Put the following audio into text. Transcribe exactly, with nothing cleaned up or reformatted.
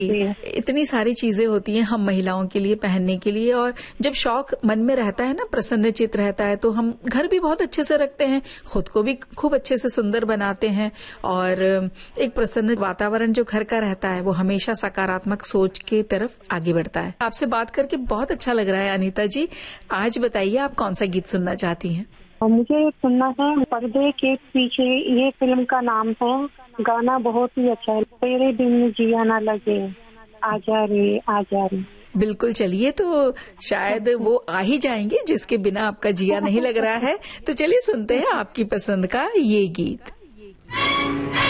इतनी सारी चीजें होती हैं हम महिलाओं के लिए पहनने के लिए, और जब शौक मन में रहता है ना, प्रसन्नचित रहता है, तो हम घर भी बहुत अच्छे से रखते हैं, खुद को भी खूब अच्छे से सुंदर बनाते हैं, और एक प्रसन्न वातावरण जो घर का रहता है वो हमेशा सकारात्मक सोच की तरफ आगे बढ़ता है। आपसे बात करके बहुत अच्छा लग रहा है अनीता जी। आज बताइए आप कौन सा गीत सुनना चाहती हैं? मुझे सुनना है पर्दे के पीछे, ये फिल्म का नाम है। गाना बहुत ही अच्छा है। तेरे बिन जिया ना लगे, आजा रे आजा रे। बिल्कुल, चलिए, तो शायद वो आ ही जाएंगे जिसके बिना आपका जिया नहीं लग रहा है। तो चलिए सुनते हैं आपकी पसंद का ये गीत।